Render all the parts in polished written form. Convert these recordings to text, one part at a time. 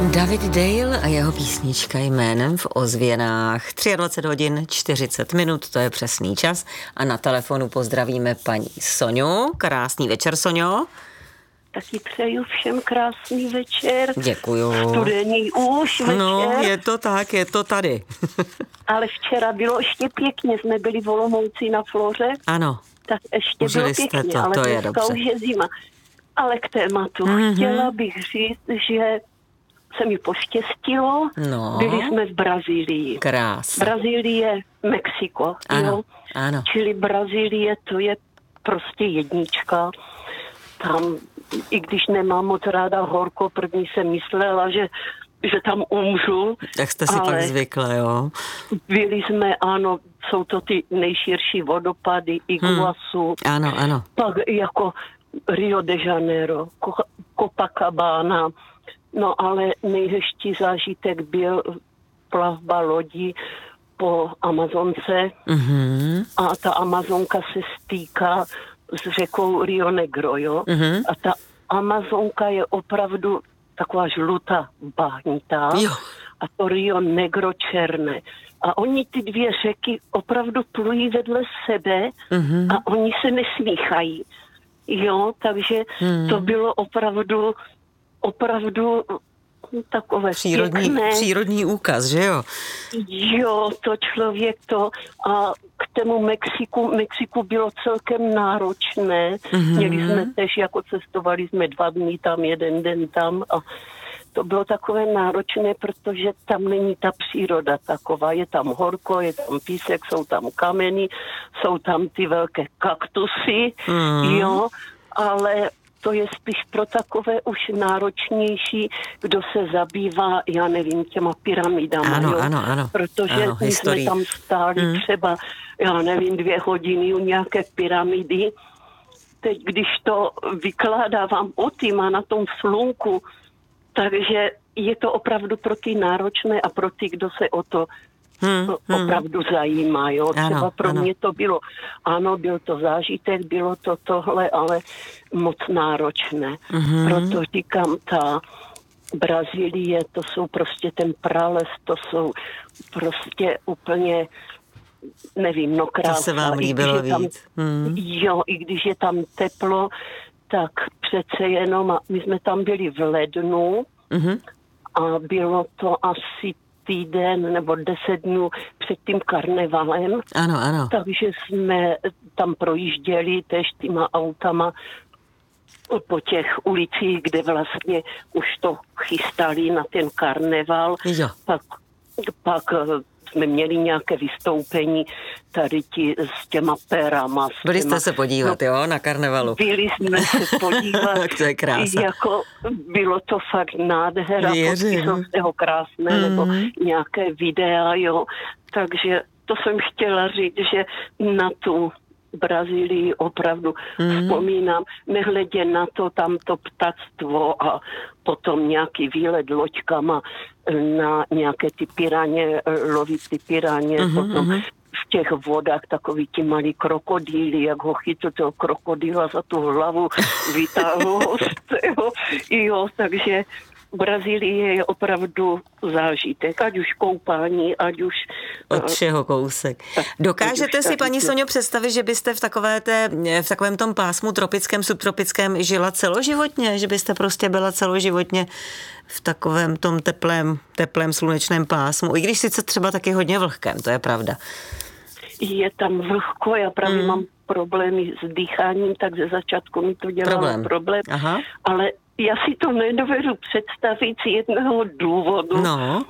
David Dale a jeho písnička Jménem v ozvěnách. 23 hodin 40 minut, to je přesný čas. A na telefonu pozdravíme paní Soňu. Krásný večer, Soňo. Taky přeju všem krásný večer. Děkuju. Studený už večer. No, je to tak, je to tady. Ale včera bylo ještě pěkně, jsme byli v Olomouci na Floře. Ano. Tak ještě Užili bylo jste pěkně, to, ale to je dneska dobře. už je zima. Ale k tématu chtěla bych říct, že se mi poštěstilo. No. Byli jsme v Brazílii. Krásně. Brazílie, Mexiko. Ano, jo? ano. Čili Brazílie, to je prostě jednička. Tam, i když nemám moc ráda horko, první jsem myslela, že tam umřu. Tak jste si pak zvykla, jo? Byli jsme, ano, jsou to ty nejširší vodopady, Iguazu. Ano, ano. Pak jako Rio de Janeiro, Copacabana. No ale nejhezčí zážitek byl plavba lodí po Amazonce. A ta Amazonka se stýká s řekou Rio Negro, jo? A ta Amazonka je opravdu taková žlutá, bahnitá. Jo. A to Rio Negro černé. A oni ty dvě řeky opravdu plují vedle sebe a oni se nesmíchají. Jo, takže to bylo opravdu takové přírodní úkaz, že jo? Jo, to člověk to a k tomu Mexiku bylo celkem náročné. Měli jsme tež, jako cestovali jsme 2 dny tam, 1 den tam a to bylo takové náročné, protože tam není ta příroda taková. Je tam horko, je tam písek, jsou tam kameny, jsou tam ty velké kaktusy, jo, ale to je spíš pro takové už náročnější, kdo se zabývá, já nevím, těma pyramidama, ano, jo? Ano. Protože ano, my jsme tam stáli třeba, já nevím, 2 hodiny u nějaké pyramidy. Teď, když to vykládávám očima na tom slunku, takže je to opravdu pro ty náročné a pro ty, kdo se o to opravdu zajímá, jo. Třeba pro mě to bylo, ano, byl to zážitek, bylo to tohle, ale moc náročné. Proto říkám, ta Brazílie, to jsou prostě ten prales, to jsou prostě úplně, nevím, no krása. To se vám líbilo víc. Jo, i když je tam teplo, tak přece jenom, my jsme tam byli v lednu a bylo to asi týden nebo 10 dnů před tím karnevalem. Ano. Takže jsme tam projížděli tež těma autama po těch ulicích, kde vlastně už to chystali na ten karneval. Jo. Pak jsme měli nějaké vystoupení tady s těma perama. Byli jste se podívat, jo, na karnevalu? Byli jsme se podívat. To je krása. Jako bylo to fakt nádhera, podpisového krásné, nebo nějaké videa, jo. Takže to jsem chtěla říct, že na tu Brazílii opravdu vzpomínám, nehledě na to tamto ptactvo a potom nějaký výlet loďkama na nějaké ty piraně, lovit ty piraně, potom v těch vodách takový ti malí krokodýly, jak ho chytl toho krokodýla za tu hlavu, vytáhl ho z toho, jo, takže Brazílie je opravdu zážitek, ať už koupání, ať už... Od všeho kousek. Dokážete si, paní Soňo, představit, že byste v takovém tom pásmu tropickém, subtropickém žila celoživotně? Že byste prostě byla celoživotně v takovém tom teplém slunečném pásmu? I když sice třeba taky hodně vlhkém, to je pravda. Je tam vlhko, já právě mám problémy s dýcháním, tak ze začátku mi to dělalo problém. Ale já si to nedovedu představit z jednoho důvodu,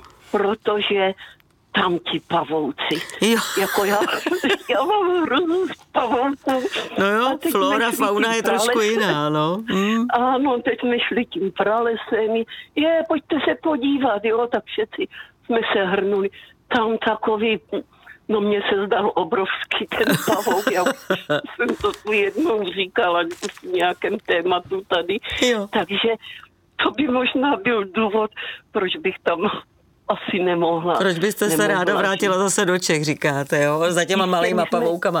protože tam ti pavouci. Jo. Jako já mám hroznou z pavouků. No jo, flora, fauna je trošku jiná, no. Ano, teď jsme šli tím pralesem. Pojďte se podívat, jo, tak všetci jsme se hrnuli. Tam takový... No mně se zdal obrovský ten pavouk, já jsem to tu jednou říkala v nějakém tématu tady, takže to by možná byl důvod, proč bych tam asi nemohla. Proč byste se ráda vrátila zase do Čech, říkáte, jo, za těma malýma pavoukama.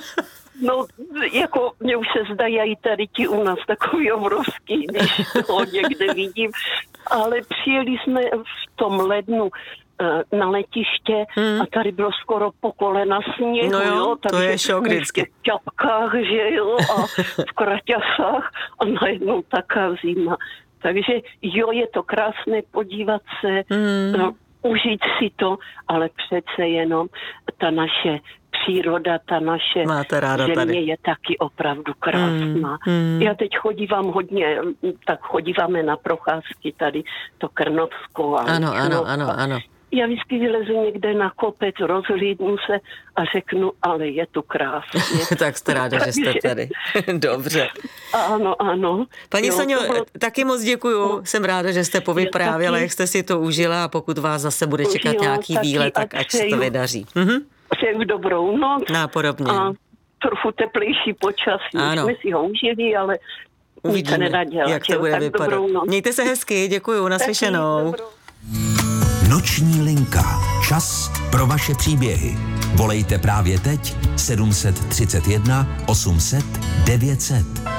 No, jako mě už se zdají tady ti u nás takový obrovský, když ho někde vidím, Ale přijeli jsme v tom lednu na letiště a tady bylo skoro po kolena sněhu, no jo, takže to je šok vždycky. v čapkách, že jo, a v kraťasách a najednou taká zima. Takže jo, je to krásné podívat se, užít si to, ale přece jenom ta naše příroda, ta naše země tady je taky opravdu krásná. Já teď chodívám hodně, tak chodíváme na procházky tady, to Krnovsko. Ano. Já vždycky vylezu někde na kopec, rozhlídnu se a řeknu, ale je tu krásně. Tak jste ráda, že jste tady. Dobře. Ano. Paní Soňo, taky moc děkuju. Jsem ráda, že jste povyprávěla, jak jste si to užila a pokud vás zase bude čekat nějaký výlet, tak ať se to vydaří. Přeju dobrou noc. Nápodobně. A trochu teplejší počasí. Ano. Jsme si ho užili, ale nic se nedá dělat. Jak to bude vypadat. Mějte se hezky, děkuju, naslyšenou. Noční linka. Čas pro vaše příběhy. Volejte právě teď 731 800 900.